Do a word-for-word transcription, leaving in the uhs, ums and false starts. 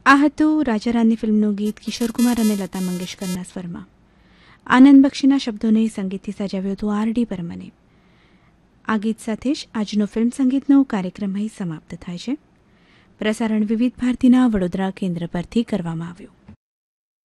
આ હતું રાજા રાની ફિલ્મનું ગીત કિશોર કુમાર અને લતા મંગેશકરના સ્વરમાં. આનંદ બક્ષીના શબ્દોને સંગીતથી સજાવ્યું હતું આર ડી બર્મને. આ ગીત સાથે જ આજનો ફિલ્મ સંગીતનો કાર્યક્રમ અહીં સમાપ્ત થાય છે. પ્રસારણ વિવિધ ભારતીના વડોદરા કેન્દ્ર પરથી કરવામાં આવ્યું.